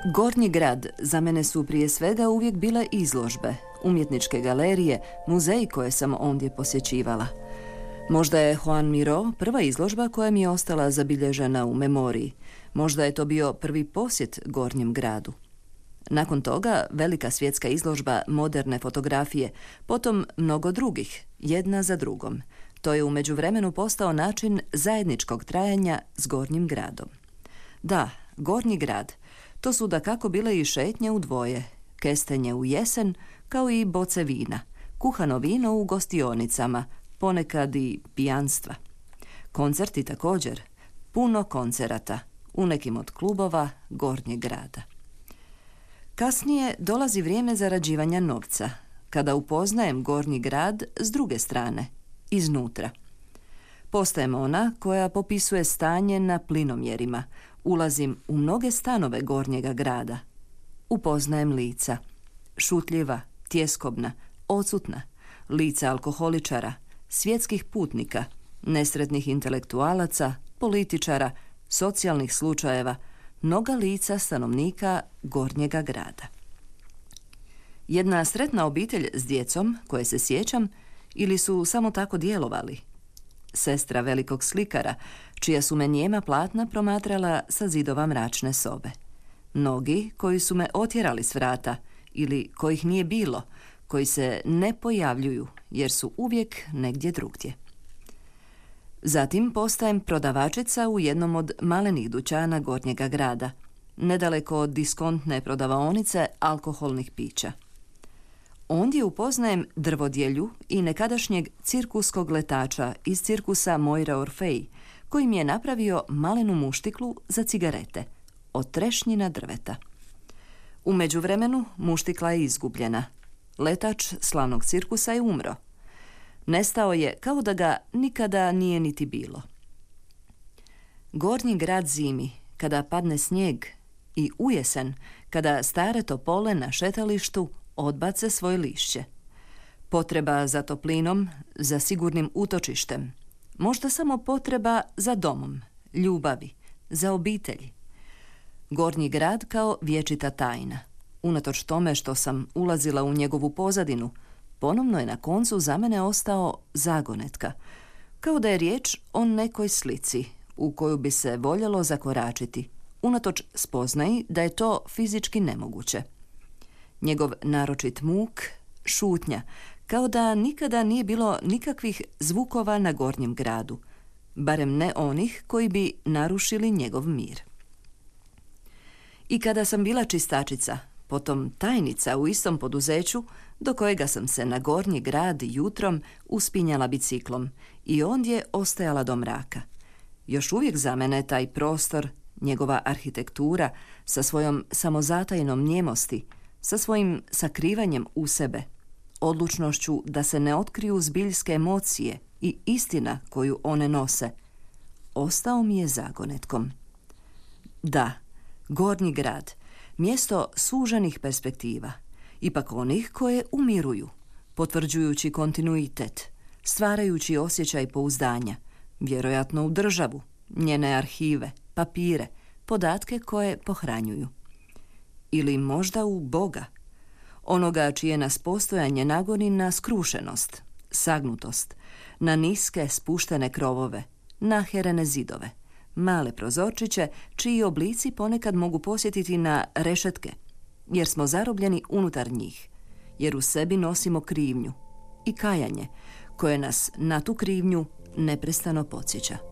Gornji grad za mene su prije svega uvijek bile izložbe, umjetničke galerije, muzeji koje sam ondje posjećivala. Možda je Joan Miró prva izložba koja mi je ostala zabilježena u memoriji. Možda je to bio prvi posjet Gornjem gradu. Nakon toga velika svjetska izložba moderne fotografije, potom mnogo drugih, jedna za drugom. To je u međuvremenu postao način zajedničkog trajanja s Gornjim gradom. Da, Gornji grad, to su dakako bile i šetnje u dvoje, kestenje u jesen, kao i boce vina, kuhano vino u gostionicama, ponekad i pijanstva. Koncerti također, puno koncerata, u nekim od klubova Gornjeg grada. Kasnije dolazi vrijeme zarađivanja novca, kada upoznajem Gornji grad s druge strane, iznutra. Postajem ona koja popisuje stanje na plinomjerima, ulazim u mnoge stanove Gornjega grada. Upoznajem lica, šutljiva, tjeskobna, odsutna, lica alkoholičara, svjetskih putnika, nesretnih intelektualaca, političara, socijalnih slučajeva, mnoga lica stanovnika Gornjega grada. Jedna sretna obitelj s djecom, koje se sjećam, ili su samo tako djelovali. Sestra velikog slikara, čija su me njema platna promatrala sa zidova mračne sobe. Mnogi koji su me otjerali s vrata, ili kojih nije bilo, koji se ne pojavljuju, jer su uvijek negdje drugdje. Zatim postajem prodavačica u jednom od malenih dućana Gornjega grada, nedaleko od diskontne prodavaonice alkoholnih pića. Ondje upoznajem drvodjelju i nekadašnjeg cirkuskog letača iz cirkusa Moira Orfej, koji mi je napravio malenu muštiklu za cigarete, od trešnjina drveta. U međuvremenu muštikla je izgubljena. Letač slavnog cirkusa je umro. Nestao je kao da ga nikada nije niti bilo. Gornji grad zimi, kada padne snijeg, i ujesen, kada stare topole na šetalištu odbace svoje lišće. Potreba za toplinom, za sigurnim utočištem, možda samo potreba za domom, ljubavi, za obitelji. Gornji grad kao vječita tajna. Unatoč tome što sam ulazila u njegovu pozadinu, ponovno je na koncu za mene ostao zagonetka, kao da je riječ o nekoj slici u koju bi se voljelo zakoračiti, unatoč spoznaji da je to fizički nemoguće. Njegov naročit muk, šutnja, kao da nikada nije bilo nikakvih zvukova na Gornjem gradu, barem ne onih koji bi narušili njegov mir. I kada sam bila čistačica, potom tajnica u istom poduzeću, do kojega sam se na Gornji grad jutrom uspinjala biciklom i ondje ostajala do mraka. Još uvijek za mene taj prostor, njegova arhitektura, sa svojom samozatajnom njemosti, sa svojim sakrivanjem u sebe, odlučnošću da se ne otkriju zbiljske emocije i istina koju one nose, ostao mi je zagonetkom. Da, Gornji grad, mjesto suženih perspektiva, ipak onih koje umiruju, potvrđujući kontinuitet, stvarajući osjećaj pouzdanja, vjerojatno u državu, njene arhive, papire, podatke koje pohranjuju. Ili možda u Boga, onoga čije nas postojanje nagoni na skrušenost, sagnutost, na niske spuštene krovove, naherene zidove, male prozorčiće čiji oblici ponekad mogu posjetiti na rešetke, jer smo zarobljeni unutar njih, jer u sebi nosimo krivnju i kajanje koje nas na tu krivnju neprestano podsjeća.